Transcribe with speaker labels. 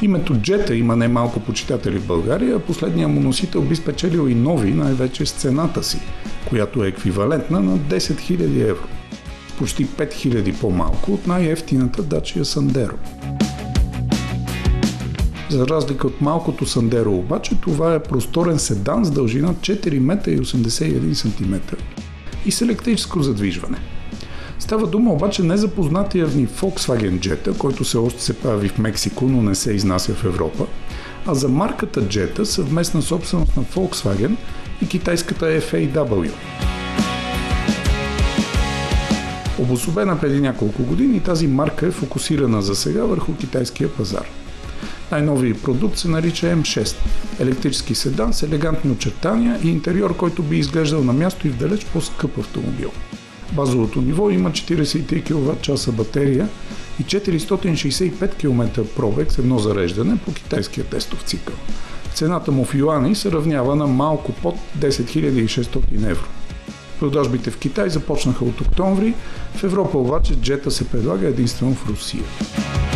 Speaker 1: Името Jetta има немалко почитатели в България, а последният му носител би спечелил и нови, най-вече с цената си, която е еквивалентна на 10 000 евро. Почти 5000 по-малко от най-евтината Dacia Sandero. За разлика от малкото Sandero обаче, това е просторен седан с дължина 4,81 м и с електрическо задвижване. Става дума обаче не за познатия ни Volkswagen Jetta, който все още се прави в Мексико, но не се изнася в Европа, а за марката Jetta, съвместна собственост на Volkswagen и китайската FAW. Обособена преди няколко години, тази марка е фокусирана за сега върху китайския пазар. Най-новият продукт се нарича M6 – електрически седан с елегантни очертания и интериор, който би изглеждал на място и в далеч по-скъп автомобил. Базовото ниво има 43 кВт батерия и 465 км пробег с едно зареждане по китайския тестов цикъл. Цената му в юани се равнява на малко под 10 600 евро. Продажбите в Китай започнаха от октомври, в Европа обаче Jetta се предлага единствено в Русия.